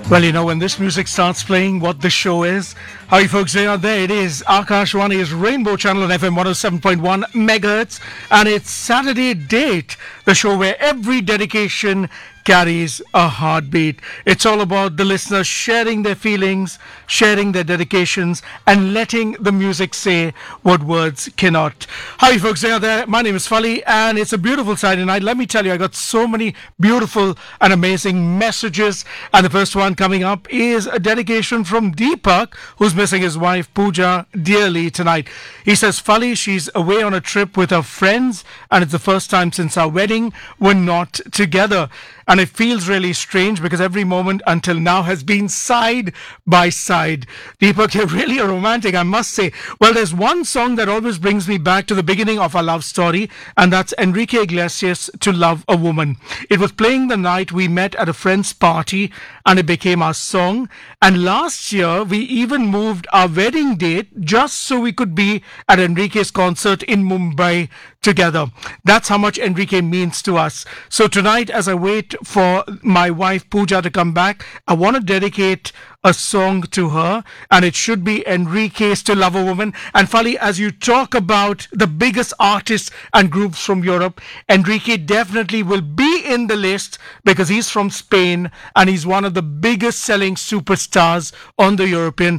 Well, when this music starts playing, what the show is. How you folks doing out there? It is Akashwani's Rainbow Channel on FM 107.1 megahertz, and it's Saturday Date, the show where every dedication carries a heartbeat. It's all about the listeners sharing their feelings, sharing their dedications, and letting the music say what words cannot. How you folks doing out there? My name is Fali, and it's a beautiful Saturday night. Let me tell you, I got so many beautiful and amazing messages, and the first one coming up is a dedication from Deepak, who's missing his wife Pooja dearly tonight. He says, Fali, she's away on a trip with her friends, and it's the first time since our wedding we're not together. And it feels really strange because every moment until now has been side by side. Deepak, you're really a romantic, I must say. Well, there's one song that always brings me back to the beginning of our love story, and that's Enrique Iglesias' To Love a Woman. It was playing the night we met at a friend's party, and it became our song. And last year, we even moved our wedding date just so we could be at Enrique's concert in Mumbai together. That's how much Enrique means to us. So tonight, as I wait for my wife Pooja to come back, I want to dedicate a song to her, and it should be Enrique's To Love a Woman. And Fali, as you talk about the biggest artists and groups from Europe, Enrique definitely will be in the list because he's from Spain and he's one of the biggest selling superstars on the European